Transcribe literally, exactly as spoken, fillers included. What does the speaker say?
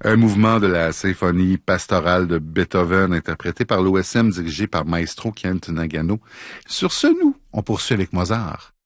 Un mouvement de la symphonie pastorale de Beethoven, interprété par l'O S M, dirigé par Maestro Kent Nagano. Sur ce, nous, on poursuit avec Mozart.